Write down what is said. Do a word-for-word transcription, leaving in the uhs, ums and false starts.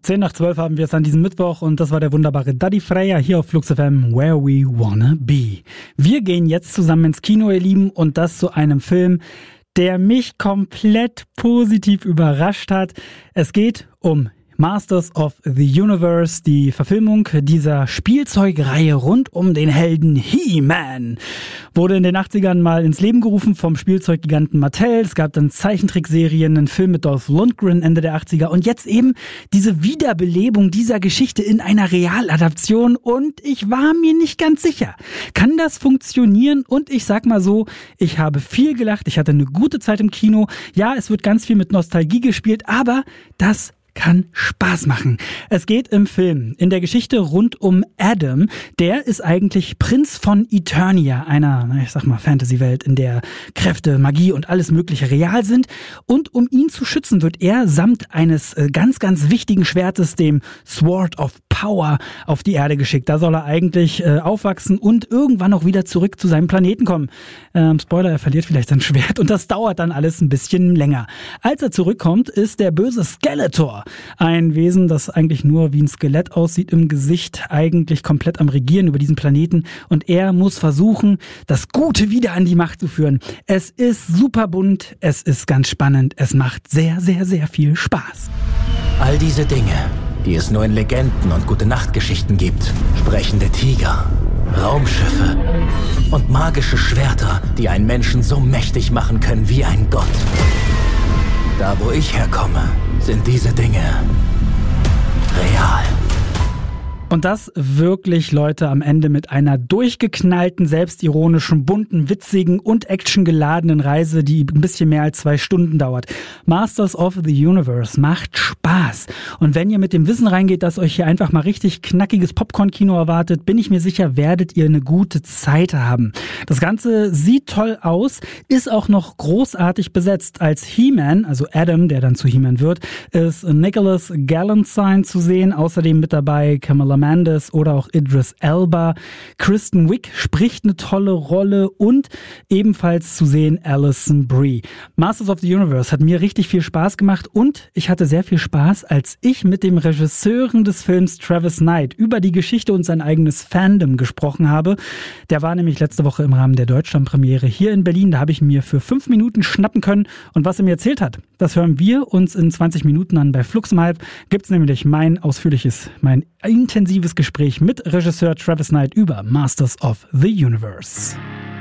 zehn nach zwölf haben wir es an diesem Mittwoch und das war der wunderbare Daddy Freya hier auf Flux F M, Where We Wanna Be. Wir gehen jetzt zusammen ins Kino, ihr Lieben, und das zu einem Film, der mich komplett positiv überrascht hat. Es geht um Masters of the Universe, die Verfilmung dieser Spielzeugreihe rund um den Helden He-Man. Wurde in den achtzigern mal ins Leben gerufen vom Spielzeuggiganten Mattel. Es gab dann Zeichentrickserien, einen Film mit Dolph Lundgren Ende der achtziger und jetzt eben diese Wiederbelebung dieser Geschichte in einer Realadaption und ich war mir nicht ganz sicher. Kann das funktionieren? Und ich sag mal so, ich habe viel gelacht, ich hatte eine gute Zeit im Kino. Ja, es wird ganz viel mit Nostalgie gespielt, aber das kann Spaß machen. Es geht im Film, in der Geschichte rund um Adam. Der ist eigentlich Prinz von Eternia, einer, ich sag mal, Fantasy-Welt, in der Kräfte, Magie und alles Mögliche real sind. Und um ihn zu schützen, wird er samt eines ganz, ganz wichtigen Schwertes, dem Sword of Power, auf die Erde geschickt. Da soll er eigentlich äh, aufwachsen und irgendwann auch wieder zurück zu seinem Planeten kommen. Ähm, Spoiler, er verliert vielleicht sein Schwert und das dauert dann alles ein bisschen länger. Als er zurückkommt, ist der böse Skeletor, ein Wesen, das eigentlich nur wie ein Skelett aussieht im Gesicht, eigentlich komplett am Regieren über diesen Planeten. Und er muss versuchen, das Gute wieder an die Macht zu führen. Es ist super bunt, es ist ganz spannend, es macht sehr, sehr, sehr viel Spaß. All diese Dinge, die es nur in Legenden und Gute-Nacht-Geschichten gibt. Sprechende Tiger, Raumschiffe und magische Schwerter, die einen Menschen so mächtig machen können wie ein Gott. Da, wo ich herkomme, sind diese Dinge real. Und das wirklich, Leute, am Ende mit einer durchgeknallten, selbstironischen, bunten, witzigen und actiongeladenen Reise, die ein bisschen mehr als zwei Stunden dauert. Masters of the Universe macht Spaß. Und wenn ihr mit dem Wissen reingeht, dass euch hier einfach mal richtig knackiges Popcorn-Kino erwartet, bin ich mir sicher, werdet ihr eine gute Zeit haben. Das Ganze sieht toll aus, ist auch noch großartig besetzt. Als He-Man, also Adam, der dann zu He-Man wird, ist Nicholas Galantine zu sehen. Außerdem mit dabei Kamala Mendes oder auch Idris Elba. Kristen Wiig spricht eine tolle Rolle und ebenfalls zu sehen Alison Brie. Masters of the Universe hat mir richtig viel Spaß gemacht und ich hatte sehr viel Spaß, als ich mit dem Regisseuren des Films Travis Knight über die Geschichte und sein eigenes Fandom gesprochen habe. Der war nämlich letzte Woche im Rahmen der Deutschlandpremiere hier in Berlin. Da habe ich mir für fünf Minuten schnappen können und was er mir erzählt hat, das hören wir uns in zwanzig Minuten an. Bei Flux um halb gibt's nämlich mein ausführliches, mein intensives Gespräch mit Regisseur Travis Knight über Masters of the Universe.